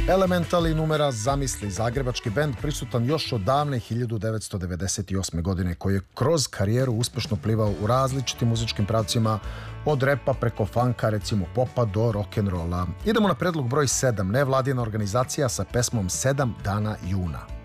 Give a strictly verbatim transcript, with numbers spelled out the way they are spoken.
Elementali numera Zamisli, zagrebački bend prisutan još od davne hiljadu devetsto devedeset osme. godine, koji je kroz karijeru uspešno plivao u različitim muzičkim pravcima, od repa preko funka, recimo popa, do rock'n'rolla. Idemo na predlog broj sedam, nevladina organizacija sa pesmom sedam dana juna.